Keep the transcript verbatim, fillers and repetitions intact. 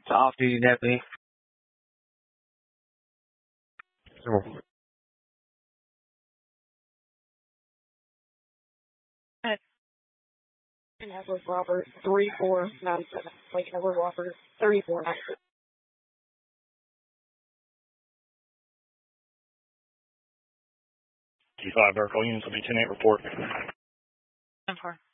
It's off-duty deputy. And Edward Robert, three four nine seven. Like Edward Robert, thirty-four nine seven. T five Dark All units will be ten eight report. ten four.